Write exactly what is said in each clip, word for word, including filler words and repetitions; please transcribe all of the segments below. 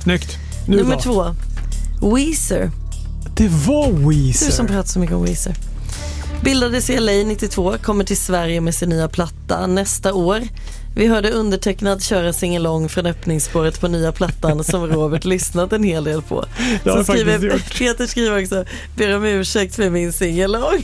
Snyggt. Nu Nummer då? två. Weezer. Det var Weezer. Du som pratar så mycket om Weezer. Bildades i L A nittiotvå, kommer till Sverige med sin nya platta nästa år. Vi hörde undertecknad köra singalong från öppningsspåret på nya plattan som Robert lyssnat en hel del på. Så skriver, Peter skriver också, ber om ursäkt för min singalong.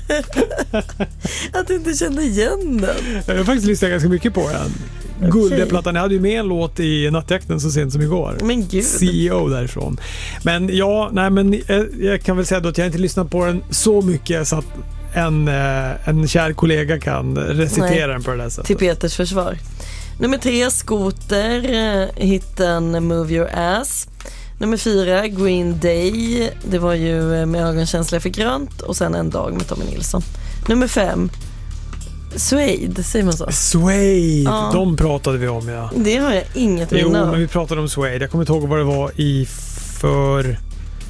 Att du inte kände igen den. Jag har faktiskt lyssnat ganska mycket på den. Okay. Guldiga-plattan, jag hade ju med en låt i Nattjakten så sent som igår. Men gud. C E O därifrån. Men ja, nej men jag, jag kan väl säga då att jag inte lyssnat på den så mycket så att en, en kär kollega kan recitera nej, den på det där sättet. Till Peters försvar. Nummer tre, Skoter, hitten Move Your Ass. Nummer fyra, Green Day. Det var ju Med ögonkänsla för grönt. Och sen En dag med Tommy Nilsson. Nummer fem, Suede, säger man så? Suede, ja. De pratade vi om, ja. Det har jag inget minne av. av. Jo, men vi pratade om Suede. Jag kommer inte ihåg vad det var i för...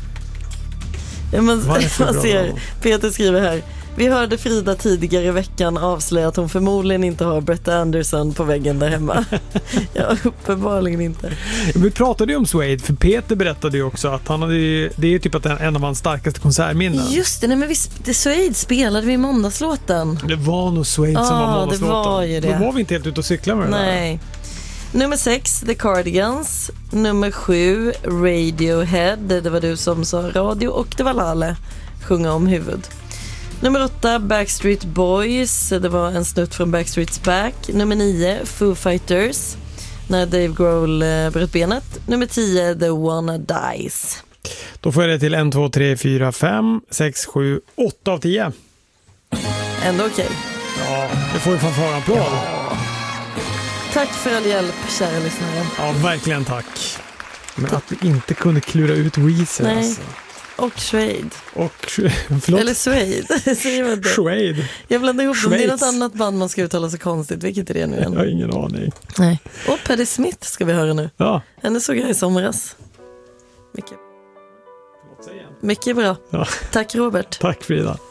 Ja, man, man ser, Peter skriver här. Vi hörde Frida tidigare i veckan avslöja att hon förmodligen inte har Brett Anderson på väggen där hemma. Ja, uppenbarligen inte. Vi pratade ju om Suede, för Peter berättade ju också att han hade ju, det är ju typ att en av hans starkaste konsertminnen. Just det, nej, men vi, det Suede spelade vi i måndagslåten. Det var nog Suede ah, som var måndagslåten. Det var ju det. Då var vi inte helt ute och cykla med det. Nej. Där. Nummer sex, The Cardigans. Nummer sju, Radiohead. Det var du som sa radio. Och det var Lale, Sjunga om huvud. Nummer åtta, Backstreet Boys. Det var en snutt från Backstreet's Back. Nummer nio, Foo Fighters. När Dave Grohl bröt benet. Nummer tio, The Wanna Dies. Då får jag det till en, två, tre, fyra, fem, sex, sju, åtta av tio. Ändå okej. Okay. Ja, det får vi fan föra en applåd. Ja. Tack för all hjälp, kära lyssnare. Ja, verkligen tack. Men att vi inte kunde klura ut Weezer. Nej. Alltså. Och Suede. Och, förlåt. Eller Suede. Säger man det? Suede. Jag blandar ihop dem. Det är något annat band man ska uttala så konstigt. Vilket är det nu igen? Jag har ingen aning. Nej. Och Patti Smith ska vi höra nu. Ja. Henne såg jag i somras. Mycket. Mycket bra. Ja. Tack Robert. Tack Frida.